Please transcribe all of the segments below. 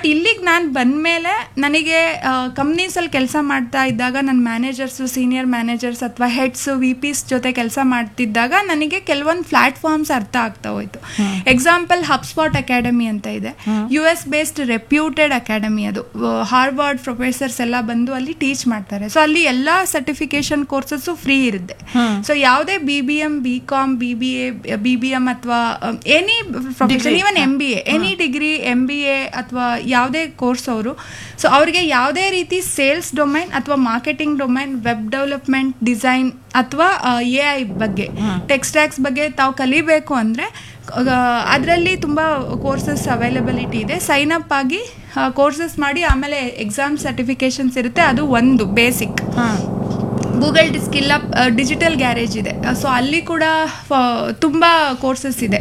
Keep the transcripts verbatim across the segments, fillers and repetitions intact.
But ಇಲ್ಲಿಗೆ ನಾನು ಬಂದಮೇಲೆ ನನಗೆ ಕಂಪ್ನೀಸಲ್ಲಿ ಕೆಲಸ ಮಾಡ್ತಾ ಇದ್ದಾಗ ನನ್ನ ಮ್ಯಾನೇಜರ್ಸು ಸೀನಿಯರ್ ಮ್ಯಾನೇಜರ್ಸ್ ಅಥವಾ ಹೆಡ್ಸು ವಿ ಪಿಸ್ ಜೊತೆ ಕೆಲಸ ಮಾಡ್ತಿದ್ದಾಗ ನನಗೆ ಕೆಲವೊಂದು ಪ್ಲಾಟ್ಫಾರ್ಮ್ಸ್ ಅರ್ಥ ಆಗ್ತಾ ಹೋಯ್ತು. ಎಕ್ಸಾಂಪಲ್ ಹಬ್ಸ್ಪಾಟ್ ಅಕಾಡೆಮಿ ಅಂತ ಇದೆ, U S based reputed academy. ಅದು ಹಾರ್ವರ್ಡ್ ಪ್ರೊಫೆಸರ್ಸ್ ಎಲ್ಲ ಬಂದು ಅಲ್ಲಿ ಟೀಚ್ ಮಾಡ್ತಾರೆ. ಸೊ ಅಲ್ಲಿ ಎಲ್ಲ ಸರ್ಟಿಫಿಕೇಶನ್ ಕೋರ್ಸಸ್ಸು ಫ್ರೀ ಇರುತ್ತೆ. ಸೊ ಯಾವುದೇ B B M B com B B A B B M ಅಥವಾ any profession, even M B A, any degree M B A ಅಥವಾ ಯಾವುದೇ ಕೋರ್ಸ್ ಅವರು, ಸೊ ಅವ್ರಿಗೆ ಯಾವುದೇ ರೀತಿ ಸೇಲ್ಸ್ ಡೊಮೈನ್ ಅಥವಾ marketing domain, web development, design ಅಥವಾ A I ಬಗ್ಗೆ, ಟೆಕ್ಸ್ಟ್ಯಾಕ್ಸ್ ಬಗ್ಗೆ ತಾವು ಕಲಿಬೇಕು ಅಂದರೆ ಅದರಲ್ಲಿ ತುಂಬ ಕೋರ್ಸಸ್ ಅವೈಲಬಿಲಿಟಿ ಇದೆ. ಸೈನ್ ಅಪ್ ಆಗಿ ಕೋರ್ಸಸ್ ಮಾಡಿ ಆಮೇಲೆ ಎಕ್ಸಾಮ್ ಸರ್ಟಿಫಿಕೇಶನ್ಸ್ ಇರುತ್ತೆ. ಅದು ಒಂದು basic. Google skill up digital garage ಇದೆ. ಸೊ ಅಲ್ಲಿ ಕೂಡ ತುಂಬ ಕೋರ್ಸಸ್ ಇದೆ.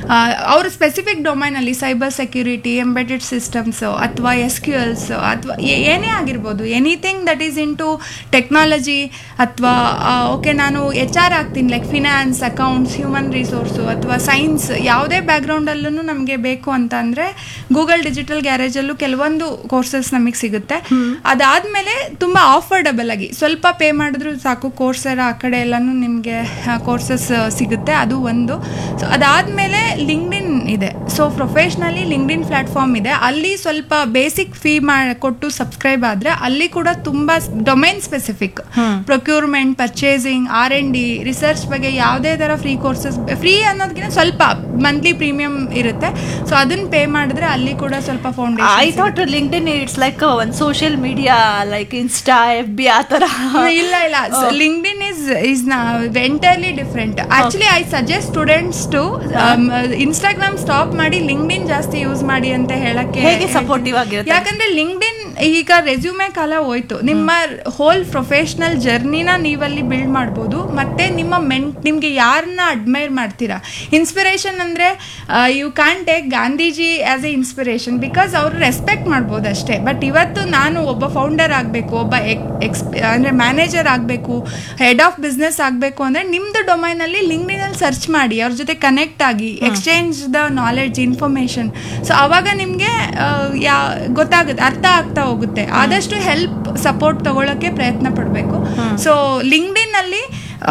ಅವರು specific ಡೊಮೈನಲ್ಲಿ cyber security, embedded systems ಅಥವಾ ಎಸ್ ಕ್ಯೂ ಎಲ್ಸ್ ಅಥವಾ ಏನೇ ಆಗಿರ್ಬೋದು, anything that is in to technology ಅಥವಾ ಓಕೆ ನಾನು ಎಚ್ ಆರ್ ಆಗ್ತೀನಿ, like finance, accounts, human resource ಅಥವಾ ಸೈನ್ಸ್, ಯಾವುದೇ ಬ್ಯಾಕ್ಗ್ರೌಂಡಲ್ಲೂ ನಮಗೆ ಬೇಕು ಅಂತ ಅಂದರೆ ಗೂಗಲ್ ಡಿಜಿಟಲ್ ಗ್ಯಾರೇಜಲ್ಲೂ ಕೆಲವೊಂದು ಕೋರ್ಸಸ್ ನಮಗೆ ಸಿಗುತ್ತೆ. ಅದಾದಮೇಲೆ ತುಂಬ ಆಫರ್ಡಬಲ್ ಆಗಿ ಸ್ವಲ್ಪ ಪೇ ಮಾಡಿದ್ರು ಸಾಕು, ಕೋರ್ಸೆರಾ ಆ ಕಡೆ ಎಲ್ಲನೂ ನಿಮಗೆ ಕೋರ್ಸಸ್ ಸಿಗುತ್ತೆ. ಅದು ಒಂದು. ಸೊ ಅದಾದಮೇಲೆ ಲಿಂಕ್ಡ್ಇನ್ ಇದೆ. ಸೊ ಪ್ರೊಫೆಷ್ನಲಿ ಲಿಂಕ್ಡ್ಇನ್ ಪ್ಲಾಟ್ಫಾರ್ಮ್ ಇದೆ. ಅಲ್ಲಿ ಸ್ವಲ್ಪ ಬೇಸಿಕ್ ಫೀ ಮಾಡಿ ಕೊಟ್ಟು ಸಬ್ಸ್ಕ್ರೈಬ್ ಆದರೆ ಅಲ್ಲಿ ಕೂಡ ತುಂಬ domain specific procurement, purchasing, R N D, research ಬಗ್ಗೆ ಯಾವುದೇ ಥರ ಫ್ರೀ ಕೋರ್ಸಸ್, ಫ್ರೀ ಅನ್ನೋದಕ್ಕಿಂತ ಸ್ವಲ್ಪ ಮಂತ್ಲಿ ಪ್ರೀಮಿಯಂ ಇರುತ್ತೆ. ಸೊ ಅದನ್ನ ಪೇ ಮಾಡಿದ್ರೆ ಅಲ್ಲಿ ಕೂಡ ಸ್ವಲ್ಪ foundation. I thought LinkedIn it's like ಒಂದು social media like insta, F B ಆ ಥರ. ಇಲ್ಲ ಇಲ್ಲ, LinkedIn is is entirely different. Actually, I suggest students to um, Instagram stop ಮಾಡಿ LinkedIn ಜಾಸ್ತಿ ಯೂಸ್ ಮಾಡಿ ಅಂತ ಹೇಳಕ್ಕೆ. ಹೇಗೆ ಸಪೋರ್ಟಿವ್ ಆಗಿರುತ್ತೆ? ಯಾಕಂದ್ರೆ LinkedIn ಈಗ ರೆಸ್ಯೂಮೆ ಕಾಲ ಹೋಯ್ತು. ನಿಮ್ಮ ಹೋಲ್ ಪ್ರೊಫೆಷನಲ್ ಜರ್ನಿನ ನೀವಲ್ಲಿ ಬಿಲ್ಡ್ ಮಾಡ್ಬೋದು. ಮತ್ತೆ ನಿಮ್ಮ ಮೆನ್ ನಿಮ್ಗೆ ಯಾರನ್ನ ಅಡ್ಮೈರ್ ಮಾಡ್ತೀರಾ, ಇನ್ಸ್ಪಿರೇಷನ್ ಅಂದ್ರೆ you can take Gandhiji as A inspiration because ಅವ್ರು ರೆಸ್ಪೆಕ್ಟ್ ಮಾಡ್ಬೋದು ಅಷ್ಟೇ. ಬಟ್ ಇವತ್ತು ನಾನು ಒಬ್ಬ ಫೌಂಡರ್ ಆಗಬೇಕು, ಒಬ್ಬ ಎಕ್ಸ್ ಅಂದ್ರೆ ಮ್ಯಾನೇಜರ್ ಆಗಬೇಕು, ಹೆಡ್ ಆಫ್ ಬಿಸ್ನೆಸ್ ಆಗಬೇಕು ಅಂದರೆ ನಿಮ್ಮದು ಡೊಮೈನಲ್ಲಿ ಲಿಂಕ್ಡ್ಇನಲ್ಲಿ ಸರ್ಚ್ ಮಾಡಿ, ಅವ್ರ ಜೊತೆ ಕನೆಕ್ಟ್ ಆಗಿ, exchange the knowledge, information. So ಅವಾಗ ನಿಮಗೆ ಯಾ ಗೊತ್ತಾಗುತ್ತೆ, ಅರ್ಥ ಆಗ್ತಾ ಹೋಗುತ್ತೆ. ಆದಷ್ಟು ಹೆಲ್ಪ್ ಸಪೋರ್ಟ್ ತಗೊಳ್ಳೋಕ್ಕೆ ಪ್ರಯತ್ನ ಪಡಬೇಕು. So ಲಿಂಕ್ಡ್ಇನ್ನಲ್ಲಿ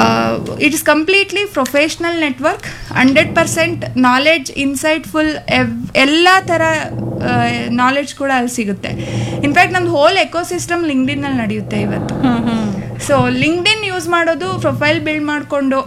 it is completely professional network, hundred percent knowledge, insightful ಎಲ್ಲ ಥರ ನಾಲೆಡ್ಜ್ ಕೂಡ ಅಲ್ಲಿ ಸಿಗುತ್ತೆ. ಇನ್ಫ್ಯಾಕ್ಟ್ ನಮ್ದು ಹೋಲ್ ಎಕೋಸಿಸ್ಟಮ್ ಲಿಂಕ್ಡ್ಇನ್ನಲ್ಲಿ ನಡೆಯುತ್ತೆ ಇವತ್ತು. ಸೊ ಲಿಂಕ್ಡ್ಇನ್ ಯೂಸ್ ಮಾಡೋದು, ಪ್ರೊಫೈಲ್ ಬಿಲ್ಡ್ ಮಾಡಿಕೊಂಡು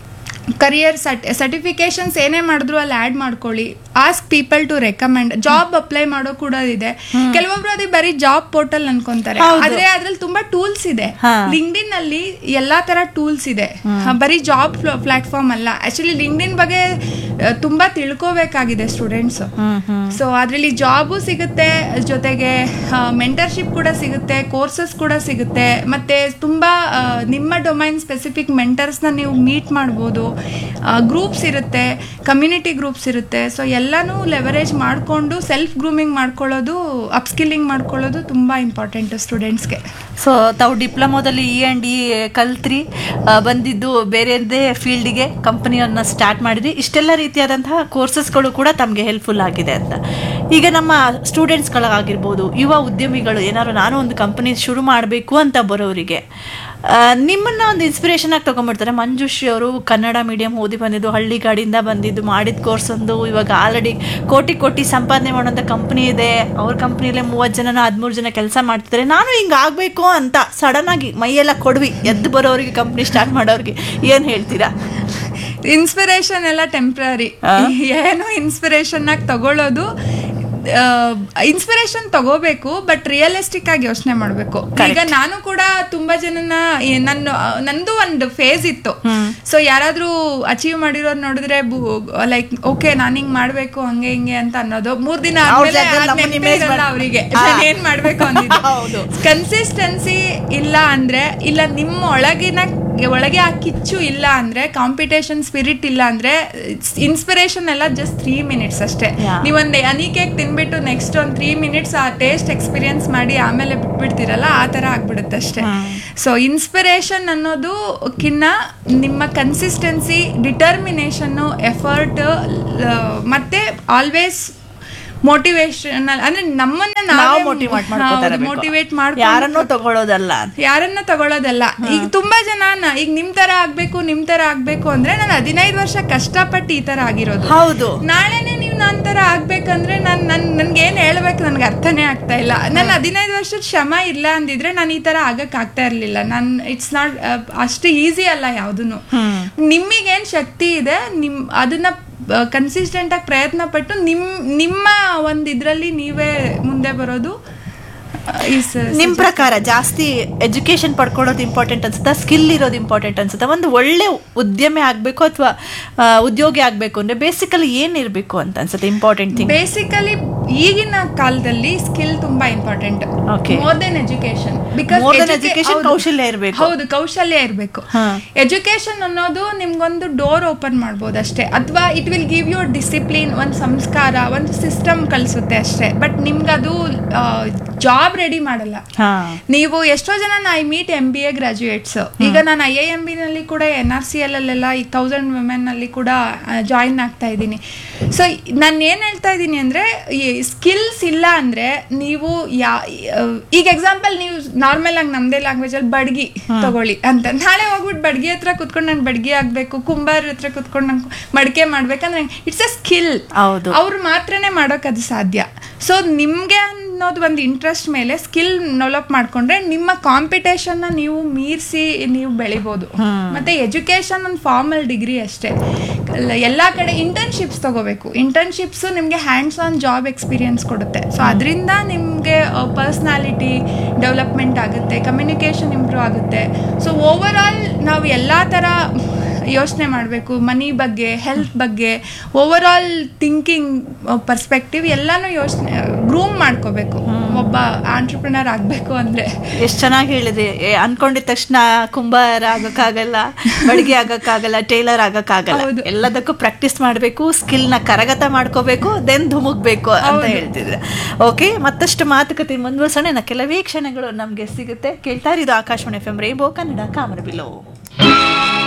ಕರಿಯರ್ ಸರ್ಟ್ ಸರ್ಟಿಫಿಕೇಶನ್ಸ್ ಏನೇ ಮಾಡಿದ್ರು ಅಲ್ಲಿ ಆ್ಯಡ್ ಮಾಡ್ಕೊಳ್ಳಿ. Ask people to recommend. Job apply ಮಾಡೋ ಕೂಡ ಇದೆ. ಕೆಲವೊಬ್ರು ಅದೇ ಬರೀ ಜಾಬ್ ಪೋರ್ಟಲ್ ಅನ್ಕೊಂತಾರೆ, ಆದ್ರೆ ಅದ್ರಲ್ಲಿ ತುಂಬಾ ಟೂಲ್ಸ್ ಇದೆ. ಲಿಂಕ್ಡ್ಇನ್ ಅಲ್ಲಿ ಎಲ್ಲಾ ತರ ಟೂಲ್ಸ್ ಇದೆ, ಬರೀ ಜಾಬ್ ಪ್ಲಾಟ್ಫಾರ್ಮ್ ಅಲ್ಲ. ಆಕ್ಚುಲಿ ಲಿಂಕ್ಡ್ಇನ್ ಬಗ್ಗೆ ತುಂಬಾ ತಿಳ್ಕೋಬೇಕಾಗಿದೆ ಸ್ಟೂಡೆಂಟ್ಸ್. ಸೊ ಅದ್ರಲ್ಲಿ ಜಾಬು ಸಿಗುತ್ತೆ, ಜೊತೆಗೆ ಮೆಂಟರ್ಶಿಪ್ ಕೂಡ ಸಿಗುತ್ತೆ, ಕೋರ್ಸಸ್ ಕೂಡ ಸಿಗುತ್ತೆ, ಮತ್ತೆ ತುಂಬಾ ನಿಮ್ಮ ಡೊಮೈನ್ ಸ್ಪೆಸಿಫಿಕ್ ಮೆಂಟರ್ಸ್ನ ನೀವು ಮೀಟ್ ಮಾಡ್ಬೋದು. ಗ್ರೂಪ್ಸ್ ಇರುತ್ತೆ, ಕಮ್ಯುನಿಟಿ ಗ್ರೂಪ್ಸ್ ಇರುತ್ತೆ. ಸೊ ಎಲ್ಲನೂ ಲೆವರೇಜ್ ಮಾಡಿಕೊಂಡು ಸೆಲ್ಫ್ ಗ್ರೂಮಿಂಗ್ ಮಾಡ್ಕೊಳ್ಳೋದು, ಅಪ್ಸ್ಕಿಲ್ಲಿಂಗ್ ಮಾಡ್ಕೊಳ್ಳೋದು ತುಂಬ ಇಂಪಾರ್ಟೆಂಟ್ ಸ್ಟೂಡೆಂಟ್ಸ್ಗೆ. ಸೊ ತಾವು ಡಿಪ್ಲೊಮೋದಲ್ಲಿ ಇ ಆ್ಯಂಡ್ ಇ ಕಲ್ತ್ರಿ, ಬಂದಿದ್ದು ಬೇರೆದೇ ಫೀಲ್ಡಿಗೆ ಕಂಪನಿಯನ್ನು ಸ್ಟಾರ್ಟ್ ಮಾಡಿದ್ರಿ. ಇಷ್ಟೆಲ್ಲ ರೀತಿಯಾದಂತಹ ಕೋರ್ಸಸ್ಗಳು ಕೂಡ ತಮಗೆ ಹೆಲ್ಪ್ಫುಲ್ ಆಗಿದೆ ಅಂತ. ಈಗ ನಮ್ಮ ಸ್ಟೂಡೆಂಟ್ಸ್ಗಳಾಗಿರ್ಬೋದು, ಯುವ ಉದ್ಯಮಿಗಳು ಏನಾದ್ರು ನಾನು ಒಂದು ಕಂಪನಿ ಶುರು ಮಾಡಬೇಕು ಅಂತ ಬರೋರಿಗೆ ನಿಮ್ಮನ್ನ ಒಂದು ಇನ್ಸ್ಪಿರೇಷನ್ ಆಗಿ ತೊಗೊಂಡ್ಬಿಡ್ತಾರೆ. ಮಂಜುಶ್ರೀ ಅವರು ಕನ್ನಡ ಮೀಡಿಯಂ ಓದಿ ಬಂದಿದ್ದು, ಹಳ್ಳಿಗಾಡಿಂದ ಬಂದಿದ್ದು, ಮಾಡಿದ ಕೋರ್ಸ್ ಒಂದು ಇವಾಗ ಆಲ್ರೆಡಿ ಕೋಟಿ ಕೋಟಿ ಸಂಪಾದನೆ ಮಾಡೋಂಥ ಕಂಪ್ನಿ ಇದೆ. ಅವ್ರ ಕಂಪ್ನಿಯಲ್ಲೇ ಮೂವತ್ತು ಜನನ ಹದಿಮೂರು ಜನ ಕೆಲಸ ಮಾಡ್ತಿದ್ದಾರೆ. ನಾನು ಹಿಂಗೆ ಆಗಬೇಕು ಅಂತ ಸಡನ್ ಆಗಿ ಮೈಯೆಲ್ಲ ಕೊಡ್ವಿ ಎದ್ದು ಬರೋರಿಗೆ, ಕಂಪ್ನಿ ಸ್ಟಾರ್ಟ್ ಮಾಡೋರಿಗೆ ಏನು ಹೇಳ್ತೀರಾ? ಇನ್ಸ್ಪಿರೇಷನ್ ಎಲ್ಲ ಟೆಂಪ್ರರಿ. ಏನೋ ಇನ್ಸ್ಪಿರೇಷನ್ ಆಗಿ ತಗೊಳ್ಳೋದು, ಇನ್ಸ್ಪಿರೇಷನ್ ತಗೋಬೇಕು, ಬಟ್ ರಿಯಲಿಸ್ಟಿಕ್ ಆಗಿ ಯೋಚನೆ ಮಾಡಬೇಕು. ಈಗ ನಾನು ಕೂಡ ತುಂಬಾ ಜನನ, ನನ್ನ ನಂದು ಒಂದು ಫೇಸ್ ಇತ್ತು. ಸೊ ಯಾರಾದ್ರೂ ಅಚೀವ್ ಮಾಡಿರೋರು ನೋಡಿದ್ರೆ ಲೈಕ್ ಓಕೆ ನಾನು ಹಿಂಗ್ ಮಾಡ್ಬೇಕು ಹಂಗೆ ಹಿಂಗೆ ಅಂತ ಅನ್ನೋದು ಮೂರ್ ದಿನ ಆದ್ಮೇಲೆ ಅವರಿಗೆ ಏನ್ ಮಾಡ್ಬೇಕು ಅಂದಿದ್ದು. ಕನ್ಸಿಸ್ಟೆನ್ಸಿ ಇಲ್ಲ ಅಂದ್ರೆ, ಇಲ್ಲ ನಿಮ್ಮ ಒಳಗಿನ ಒಳಗೆ ಆ ಕಿಚ್ಚು ಇಲ್ಲ ಅಂದ್ರೆ, ಕಾಂಪಿಟೇಷನ್ ಸ್ಪಿರಿಟ್ ಇಲ್ಲ ಅಂದ್ರೆ, ಇನ್ಸ್ಪಿರೇಷನ್ ಎಲ್ಲ ಜಸ್ಟ್ ತ್ರೀ ಮಿನಿಟ್ಸ್ ಅಷ್ಟೇ. ನೀವೊಂದು ಹನಿ ಕೇಕ್ ತಿನ್ಬಿಟ್ಟು ನೆಕ್ಸ್ಟ್ ಒಂದು ತ್ರೀ ಮಿನಿಟ್ಸ್ ಆ ಟೇಸ್ಟ್ ಎಕ್ಸ್ಪೀರಿಯನ್ಸ್ ಮಾಡಿ ಆಮೇಲೆ ಬಿಟ್ಬಿಡ್ತೀರಲ್ಲ, ಆ ಥರ ಆಗ್ಬಿಡುತ್ತೆ ಅಷ್ಟೇ. ಸೊ ಇನ್ಸ್ಪಿರೇಷನ್ ಅನ್ನೋದು ಕಿನ್ನ ನಿಮ್ಮ ಕನ್ಸಿಸ್ಟೆನ್ಸಿ, ಡಿಟರ್ಮಿನೇಷನ್ನು, ಎಫರ್ಟ್, ಮತ್ತೆ ಆಲ್ವೇಸ್ ಮೋಟಿವೇಶನಲ್ ಅಂದ್ರೆ ನಮ್ಮನ್ನ ನಾವು ಮೋಟಿವೇಟ್ ಮಾಡ್ಕೋತಾರೆ, ಮೋಟಿವೇಟ್ ಮಾಡಿ ಯಾರನ್ನೂ ತಗೊಳ್ಳೋದಲ್ಲ ಯಾರನ್ನ ತಗೊಳ್ಳೋದಲ್ಲ. ಈಗ ತುಂಬಾ ಜನ ಈಗ ನಿಮ್ ತರ ಆಗ್ಬೇಕು ನಿಮ್ ತರ ಆಗ್ಬೇಕು ಅಂದ್ರೆ ನಾನು ಹದಿನೈದು ವರ್ಷ ಕಷ್ಟಪಟ್ಟು ಈ ತರ ಆಗಿರೋದು. ಹೌದು, ನಾಳೆನೆ ನೀವು ನನ್ ತರ ಆಗ್ಬೇಕಂದ್ರೆ ನಾನ್ ನನ್ ನನ್ಗೆ ಏನ್ ಹೇಳ್ಬೇಕು ನನ್ಗೆ ಅರ್ಥನೇ ಆಗ್ತಾ ಇಲ್ಲ. ನನ್ ಹದಿನೈದು ವರ್ಷದ ಶ್ರಮ ಇಲ್ಲ ಅಂದಿದ್ರೆ ನಾನು ಈ ತರ ಆಗಕ್ ಆಗ್ತಾ ಇರ್ಲಿಲ್ಲ. ನಾನ್ ಇಟ್ಸ್ ನಾಟ್ ಅಷ್ಟು ಈಸಿ ಅಲ್ಲ ಯಾವ್ದೂನು. ನಿಮಗೇನ್ ಶಕ್ತಿ ಇದೆ ನಿಮ್ ಅದನ್ನ ಕನ್ಸಿಸ್ಟೆಂಟ್ ಆಗಿ ಪ್ರಯತ್ನ ಪಟ್ಟು ನಿಮ್ ನಿಮ್ಮ ಒಂದ್ ಇದ್ರಲ್ಲಿ ನೀವೇ ಮುಂದೆ ಬರೋದು. ನಿಮ್ ಪ್ರಕಾರ ಜಾಸ್ತಿ ಎಜುಕೇಶನ್ ಪಡ್ಕೊಳ್ಳೋದು ಇಂಪಾರ್ಟೆಂಟ್ ಅನ್ಸುತ್ತಾ, ಸ್ಕಿಲ್ ಇರೋದು ಇಂಪಾರ್ಟೆಂಟ್ ಅನ್ಸುತ್ತಾ? ಒಂದು ಒಳ್ಳೆ ಉದ್ಯಮಿ ಆಗ್ಬೇಕು ಅಥವಾ ಉದ್ಯೋಗಿ ಆಗ್ಬೇಕು ಅಂದ್ರೆ ಬೇಸಿಕಲಿ ಏನ್ ಇರ್ಬೇಕು ಅಂತ ಅನ್ಸುತ್ತೆ ಇಂಪಾರ್ಟೆಂಟ್ ಥಿಂಗ್? ಬೇಸಿಕಲಿ ಈಗಿನ ಕಾಲದಲ್ಲಿ ಸ್ಕಿಲ್ ತುಂಬಾ important, more than education. Because education ಕೌಶಲ್ಯ ಇರಬೇಕು. ಹೌದು, ಕೌಶಲ್ಯ ಇರಬೇಕು. ಎಜುಕೇಶನ್ ಅನ್ನೋದು ನಿಮ್ಗೊಂದು ಡೋರ್ ಓಪನ್ ಮಾಡ್ಬೋದು ಅಷ್ಟೇ, ಅಥವಾ it will give you discipline, ಒಂದು ಸಂಸ್ಕಾರ, ಒಂದು ಸಿಸ್ಟಮ್ ಕಲಿಸುತ್ತೆ ಅಷ್ಟೇ. ಬಟ್ ನಿಮ್ಗದು ಜಾಬ್ ರೆಡಿ ಮಾಡಲ್ಲ. ನೀವು ಎಷ್ಟೋ ಜನ I meet M B A graduates. ಈಗ ನಾನು ಐ ಐ ಎಂ ಬಿ ನಲ್ಲಿ ಕೂಡ ಎನ್ ಆರ್ ಸಿ ಎಲ್ ಅಲ್ಲೆಲ್ಲ ಈ ತೌಸಂಡ್ ವುಮೆನ್ ನಲ್ಲಿ ಕೂಡ ಜಾಯಿನ್ ಆಗ್ತಾ ಇದ್ದೀನಿ. ಸೊ ನಾನು ಏನ್ ಹೇಳ್ತಾ ಇದ್ದೀನಿ ಅಂದ್ರೆ, ಸ್ಕಿಲ್ಸ್ ಇಲ್ಲ ಅಂದ್ರೆ ನೀವು ಯಾ ಈಗ ಎಕ್ಸಾಂಪಲ್ ನೀವು ನಾರ್ಮಲ್ ಆಗಿ ನಮ್ದೇ ಲ್ಯಾಂಗ್ವೇಜ್ ಅಲ್ಲಿ ಬಡ್ಗಿ ತಗೊಳ್ಳಿ ಅಂತ, ನಾಳೆ ಹೋಗ್ಬಿಟ್ಟು ಬಡ್ಗಿ ಹತ್ರ ಕುತ್ಕೊಂಡು ನಂಗೆ ಬಡ್ಗಿ ಆಗ್ಬೇಕು, ಕುಂಬಾರ ಹತ್ರ ಕುತ್ಕೊಂಡು ನಂಗೆ ಮಡಿಕೆ ಮಾಡ್ಬೇಕಂದ್ರೆ ಇಟ್ಸ್ ಅ ಸ್ಕಿಲ್. ಅವ್ರು ಮಾತ್ರನೇ ಮಾಡೋಕೆ ಅದು ಸಾಧ್ಯ. ಸೊ ನಿಮ್ಗೆ ಅನ್ನೋದು ಒಂದು ಇಂಟ್ರೆಸ್ಟ್ ಮೇಲೆ ಸ್ಕಿಲ್ ಡೆವಲಪ್ ಮಾಡ್ಕೊಂಡ್ರೆ ನಿಮ್ಮ ಕಾಂಪಿಟೇಷನ್ ನ ನೀವು ಮೀರಿಸಿ ನೀವು ಬೆಳಿಬೋದು. ಮತ್ತೆ ಎಜುಕೇಶನ್ ಒಂದು ಫಾರ್ಮಲ್ ಡಿಗ್ರಿ ಅಷ್ಟೇ. ಎಲ್ಲಾ ಕಡೆ ಇಂಟರ್ನ್ಶಿಪ್ಸ್ ತಗೋಬೇಕು. ಇಂಟರ್ನ್ಶಿಪ್ಸ್ ನಿಮ್ಗೆ ಹ್ಯಾಂಡ್ಸ್ ಆನ್ ಜಾಬ್ ಎಕ್ಸ್ಪೀರಿಯನ್ಸ್ ಕೊಡುತ್ತೆ. ಸೊ ಅದರಿಂದ ನಿಮ್ಗೆ ಪರ್ಸ್ನಾಲಿಟಿ ಡೆವಲಪ್ಮೆಂಟ್ ಆಗುತ್ತೆ, ಕಮ್ಯುನಿಕೇಶನ್ ಇಂಪ್ರೂವ್ ಆಗುತ್ತೆ. ಸೊ ಓವರ್ ಆಲ್ ನಾವು ಎಲ್ಲಾ ತರ ಯೋಚನೆ ಮಾಡಬೇಕು, ಮನಿ ಬಗ್ಗೆ, ಹೆಲ್ತ್ ಬಗ್ಗೆ, ಓವರ್ ಆಲ್ ಥಿಂಕಿಂಗ್ ಪರ್ಸ್ಪೆಕ್ಟಿವ್ ಎಲ್ಲಾನು ಯೋಚನೆ ಗ್ರೂಮ್ ಮಾಡ್ಕೋಬೇಕು ಒಬ್ಬ ಆಂಟ್ರಪ್ರಿನರ್ ಆಗಬೇಕು ಅಂದ್ರೆ. ಎಷ್ಟು ಚೆನ್ನಾಗಿ ಹೇಳಿದೆ. ಅನ್ಕೊಂಡಿದ ತಕ್ಷಣ ಕುಂಬಾರ ಆಗಕ್ಕಾಗಲ್ಲ, ಬಡಿಗೆ ಆಗಕ್ಕಾಗಲ್ಲ, ಟೈಲರ್ ಆಗಕ್ಕಾಗಲ್ಲ. ಎಲ್ಲದಕ್ಕೂ ಪ್ರಾಕ್ಟೀಸ್ ಮಾಡಬೇಕು, ಸ್ಕಿಲ್ನ ಕರಗತ ಮಾಡ್ಕೋಬೇಕು, ದೆನ್ ಧುಮುಕ್ಬೇಕು ಅಂತ ಹೇಳ್ತಿದ್ರೆ. ಓಕೆ, ಮತ್ತಷ್ಟು ಮಾತುಕತೆ ಮುಂದುವರ್ಸೋಣ. ಕೆಲವೇ ಕ್ಷಣಗಳು ನಮ್ಗೆ ಸಿಗುತ್ತೆ. ಕೇಳ್ತಾ ಇರೋದು Akashvani F M rainbow Kannada ಕಾಮನಬಿಲ್ಲು.